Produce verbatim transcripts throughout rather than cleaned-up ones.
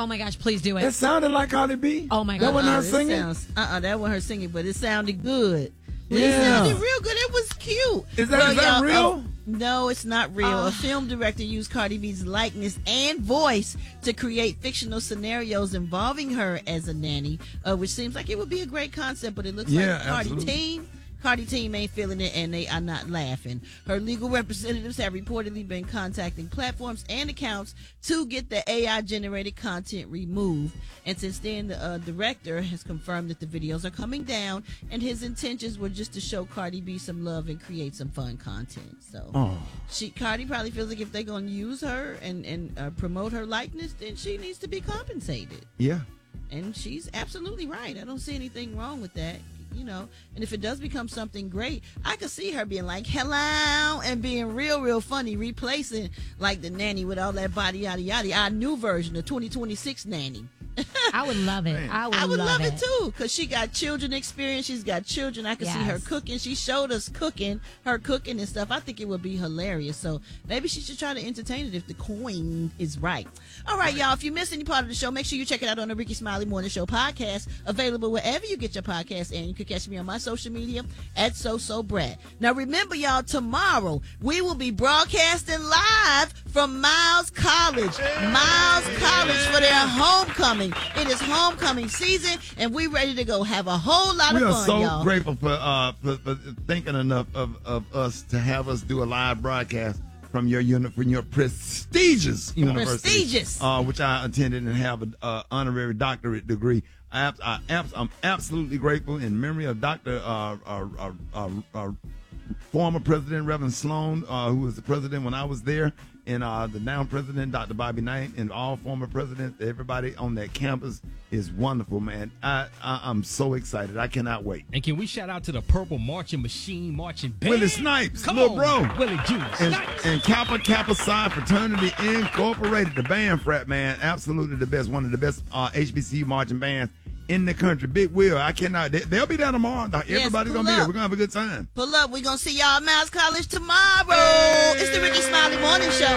Oh my gosh, please do it. It sounded like Cardi B. Oh my That God. wasn't her Uh-uh, it singing? sounds- Uh-uh, that wasn't her singing, but it sounded good. It Yeah. sounded real good. It was cute. Is that- Well, is that y'all, real? uh, no, it's not real. Uh. A film director used Cardi B's likeness and voice to create fictional scenarios involving her as a nanny, uh, which seems like it would be a great concept, but it looks Yeah, like Cardi absolutely. team. Cardi team ain't feeling it, and they are not laughing. Her legal representatives have reportedly been contacting platforms and accounts to get the A I-generated content removed. And since then, the uh, director has confirmed that the videos are coming down, and his intentions were just to show Cardi B some love and create some fun content. So, Oh. she Cardi probably feels like if they're going to use her and and uh, promote her likeness, then she needs to be compensated. Yeah. And she's absolutely right. I don't see anything wrong with that. You know, and if it does become something great, I could see her being like, hello, and being real, real funny, replacing like the nanny with all that body, yada, yada, our new version, the twenty twenty-six nanny. I would love it. I would, I would love, love it too, because she got children experience. She's got children. I can see her Yes. cooking. She showed us cooking, her cooking and stuff. I think it would be hilarious. So maybe she should try to entertain it if the coin is right. All right, y'all. If you missed any part of the show, make sure you check it out on the Ricky Smiley Morning Show podcast, available wherever you get your podcast. And you can catch me on my social media at SoSoBrat. Now, remember, y'all, tomorrow we will be broadcasting live from Miles College. Miles College for their homecoming. It is homecoming season, and we ready to go have a whole lot We of are fun, so y'all. grateful for, uh, for for thinking enough of, of us to have us do a live broadcast from your uni- from your prestigious university, Prestigious. uh, which I attended and have an uh, honorary doctorate degree. I, ab- I ab- I'm absolutely grateful in memory of Doctor Uh, uh, uh, uh, uh, former President Reverend Sloan, uh, who was the president when I was there, and uh, the now president, Doctor Bobby Knight, and all former presidents. Everybody on that campus is wonderful, man. I, I I'm so excited. I cannot wait. And can we shout out to the Purple Marching Machine Marching Band? Willie Snipes, Come little on, bro. Willie Junior And, Snipes. and Kappa Kappa Psi Fraternity Incorporated, the band frat, man, absolutely the best, one of the best uh, H B C U marching bands in the country. Big Will, I cannot. They, they'll be there tomorrow. Everybody's pull gonna be there. up. We're gonna have a good time. Pull up. We're going to see y'all at Miles College tomorrow. It's the Ricky Smiley Morning Show.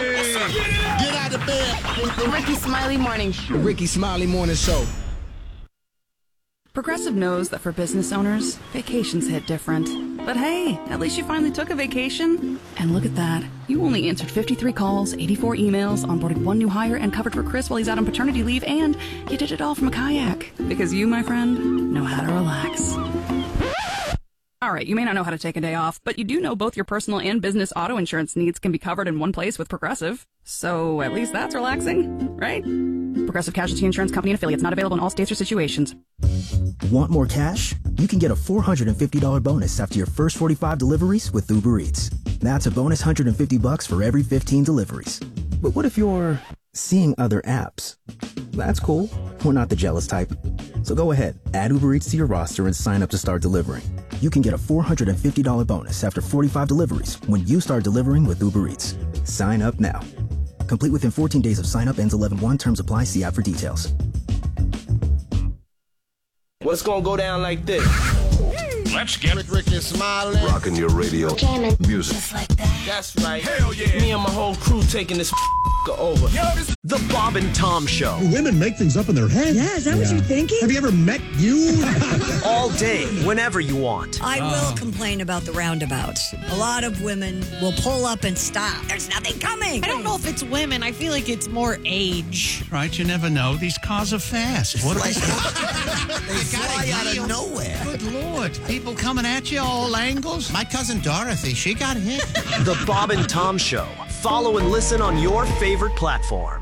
Get out of bed. The Ricky Smiley Morning Show. Ricky Smiley Morning Show. Progressive knows that for business owners, vacations hit different. But hey, at least you finally took a vacation. And look at that. You only answered fifty-three calls, eighty-four emails, onboarded one new hire, and covered for Chris while he's out on paternity leave, and you did it all from a kayak. Because you, my friend, know how to relax. All right, you may not know how to take a day off, but you do know both your personal and business auto insurance needs can be covered in one place with Progressive. So at least that's relaxing, right? Progressive Casualty Insurance Company and affiliates, not available in all states or situations. Want more cash? You can get a four hundred fifty dollars bonus after your first forty-five deliveries with Uber Eats. That's a bonus one hundred fifty bucks for every fifteen deliveries. But what if you're seeing other apps? That's cool. We're not the jealous type. So go ahead, add Uber Eats to your roster and sign up to start delivering. You can get a four hundred fifty dollars bonus after forty-five deliveries when you start delivering with Uber Eats. Sign up now. Complete within fourteen days of sign up, ends eleven one. Terms apply. See app for details. What's gonna go down like this? Let's get it. Ricky Smiley. Rocking your radio. Jamming. Music. Just like that. That's right. Hell yeah. Me and my whole crew taking this over. The Bob and Tom Show. Women make things up in their head. Yeah, is that what you're thinking? Have you ever met you? All day, whenever you want. I will complain about the roundabouts. A lot of women will pull up and stop. There's nothing coming. I don't know if it's women. I feel like it's more age. Right, you never know. These cars are fast. What are they? They fly out of nowhere. Good Lord. People coming at you all angles. My cousin Dorothy, she got hit. The Bob and Tom Show. Follow and listen on your favorite platform.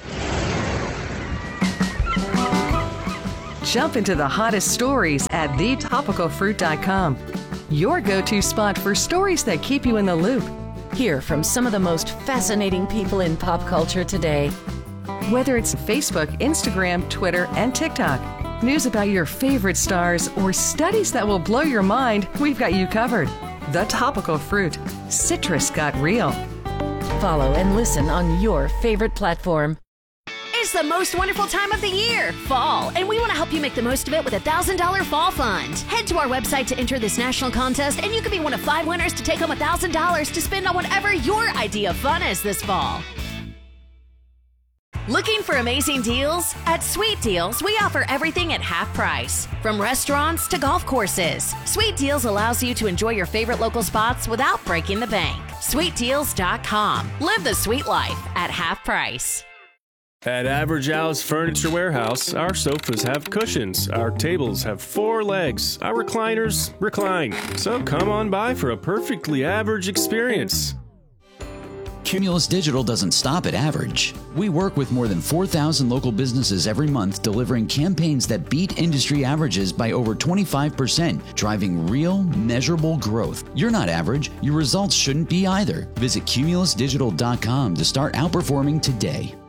Jump into the hottest stories at the topical fruit dot com. Your go-to spot for stories that keep you in the loop. Hear from some of the most fascinating people in pop culture today. Whether it's Facebook, Instagram, Twitter, and TikTok, news about your favorite stars, or studies that will blow your mind, we've got you covered. The Topical Fruit. Citrus got real. Follow and listen on your favorite platform. It's the most wonderful time of the year, fall, and we want to help you make the most of it with a one thousand dollars Fall Fund. Head to our website to enter this national contest, and you could be one of five winners to take home one thousand dollars to spend on whatever your idea of fun is this fall. Looking for amazing deals? At Sweet Deals, we offer everything at half price. From restaurants to golf courses, Sweet Deals allows you to enjoy your favorite local spots without breaking the bank. sweet deals dot com. Live the sweet life at half price. At Average Al's Furniture Warehouse, our sofas have cushions, our tables have four legs, our recliners recline. So come on by for a perfectly average experience. Cumulus Digital doesn't stop at average. We work with more than four thousand local businesses every month, delivering campaigns that beat industry averages by over twenty-five percent, driving real, measurable growth. You're not average. Your results shouldn't be either. Visit cumulus digital dot com to start outperforming today.